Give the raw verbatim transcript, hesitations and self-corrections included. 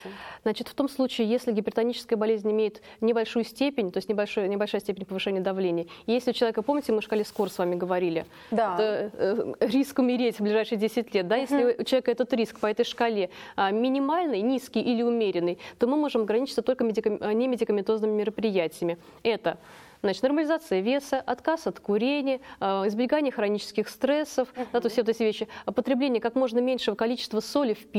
Значит, в том случае, если гипертоническая болезнь имеет небольшую степень, то есть небольшой, небольшая степень повышения давления, и если у человека, помните, мы о шкале скор с вами говорили, Да. это, э, риск умереть в ближайшие десять лет, да, Мгм. если у человека этот риск по этой шкале а, минимальный, низкий или умеренный, то мы можем ограничиться только медикам... немедикаментозными мероприятиями. Это Значит, нормализация веса, отказ от курения, э, избегание хронических стрессов, да, то есть все вот эти вещи, потребление как можно меньшего количества соли в пищу.